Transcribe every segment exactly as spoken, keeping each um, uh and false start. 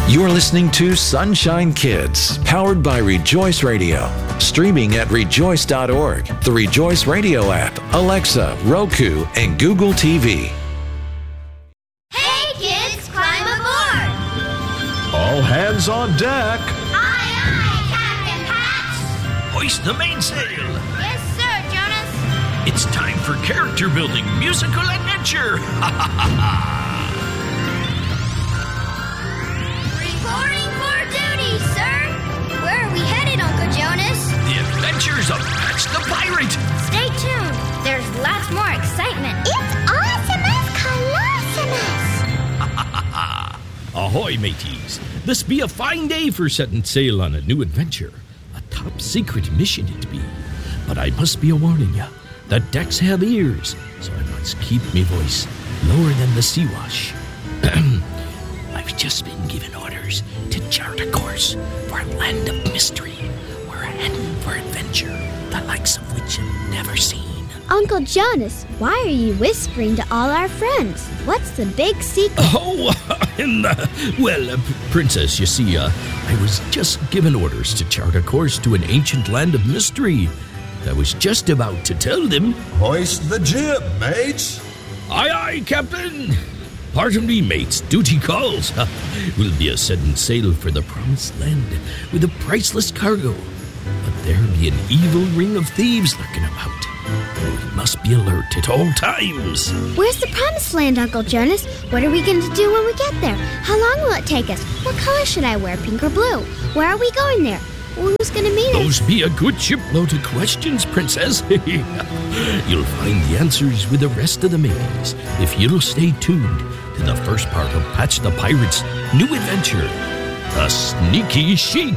You're listening to Sunshine Kids, powered by Rejoice Radio. Streaming at rejoice dot org, the Rejoice Radio app, Alexa, Roku, and Google T V. Hey kids, climb aboard! All hands on deck! Aye, aye, Captain Patch! Hoist the mainsail! Yes, sir, Jonas. It's time for character building musical adventure! Reporting for duty, sir! Where are we headed, Uncle Jonas? The adventures of Patch the Pirate! Stay tuned. There's lots more excitement. It's Awesomeness Colossimus! Ahoy, mateys. This be a fine day for setting sail on a new adventure. A top secret mission it be. But I must be a warning ya. The decks have ears, so I must keep me voice lower than the sea wash. I've just been given orders to chart a course for a land of mystery. We're heading for adventure, the likes of which I've never seen. Uncle Jonas, why are you whispering to all our friends? What's the big secret? Oh, and, uh, well, uh, Princess, you see, uh, I was just given orders to chart a course to an ancient land of mystery. I was just about to tell them. Hoist the jib, mates! Aye, aye, Captain! Pardon me, mates, duty calls. We'll be a setting sail for the promised land with a priceless cargo. But there be an evil ring of thieves lurking about. We must be alert at all times. Where's the promised land, Uncle Jonas? What are we going to do when we get there? How long will it take us? What color should I wear, pink or blue? Where are we going there? Who's going to meet us? Those be a good shipload of questions, Princess. You'll find the answers with the rest of the mateys if you'll stay tuned to the first part of Patch the Pirate's new adventure, The Sneaky Chic.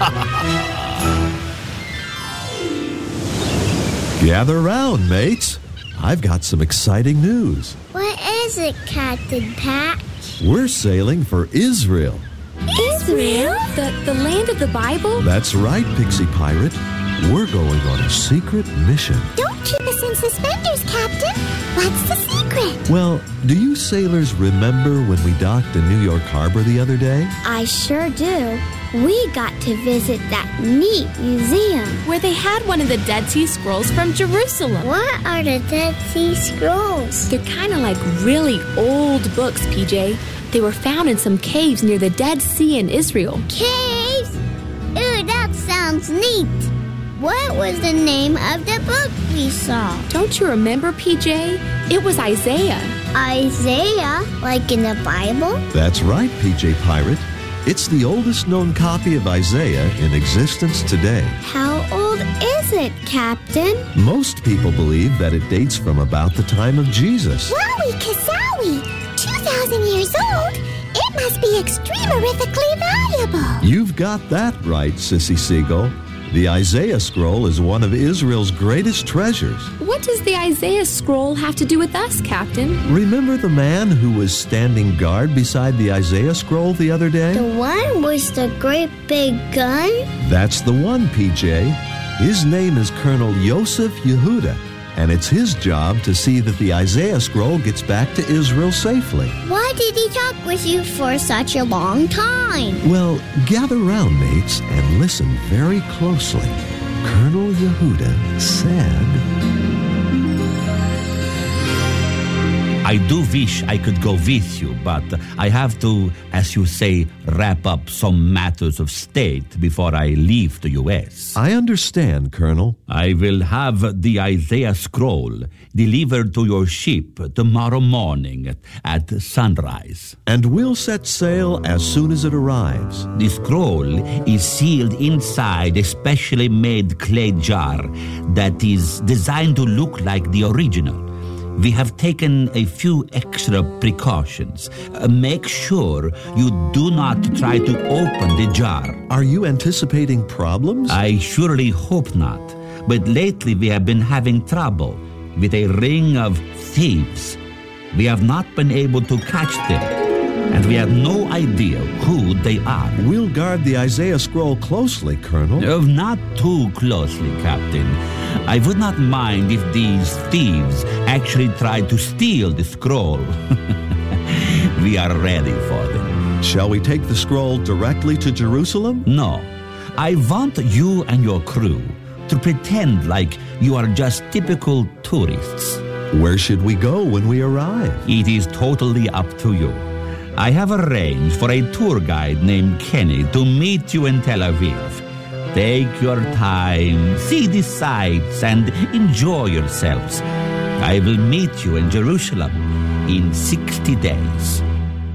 Gather round, mates. I've got some exciting news. What is it, Captain Patch? We're sailing for Israel. Israel? The, the land of the Bible? That's right, Pixie Pirate. We're going on a secret mission. Don't keep us in suspenders, Captain. What's the secret? Well, do you sailors remember when we docked in New York Harbor the other day? I sure do. We got to visit that neat museum. Where they had one of the Dead Sea Scrolls from Jerusalem. What are the Dead Sea Scrolls? They're kind of like really old books, P J. They were found in some caves near the Dead Sea in Israel. Caves? Ooh, that sounds neat. What was the name of the book we saw? Don't you remember, P J? It was Isaiah. Isaiah? Like in the Bible? That's right, P J Pirate. It's the oldest known copy of Isaiah in existence today. How old is it, Captain? Most people believe that it dates from about the time of Jesus. Wowie kazowie! two thousand years old? It must be extremerifically valuable. You've got that right, Sissy Seagull. The Isaiah Scroll is one of Israel's greatest treasures. What does the Isaiah Scroll have to do with us, Captain? Remember the man who was standing guard beside the Isaiah Scroll the other day? The one with the great big gun? That's the one, P J. His name is Colonel Yosef Yehuda, and it's his job to see that the Isaiah Scroll gets back to Israel safely. Why did he talk with you for such a long time? Well, gather round, mates, and listen very closely. Colonel Yehuda said, I do wish I could go with you, but I have to, as you say, wrap up some matters of state before I leave the U S. I understand, Colonel. I will have the Isaiah Scroll delivered to your ship tomorrow morning at sunrise. And we'll set sail as soon as it arrives. The scroll is sealed inside a specially made clay jar that is designed to look like the original. We have taken a few extra precautions. Uh, make sure you do not try to open the jar. Are you anticipating problems? I surely hope not. But lately we have been having trouble with a ring of thieves. We have not been able to catch them, and we have no idea who they are. We'll guard the Isaiah Scroll closely, Colonel. Uh, not too closely, Captain. I would not mind if these thieves actually tried to steal the scroll. We are ready for them. Shall we take the scroll directly to Jerusalem? No. I want you and your crew to pretend like you are just typical tourists. Where should we go when we arrive? It is totally up to you. I have arranged for a tour guide named Kenny to meet you in Tel Aviv. Take your time, see the sights, and enjoy yourselves. I will meet you in Jerusalem in sixty days.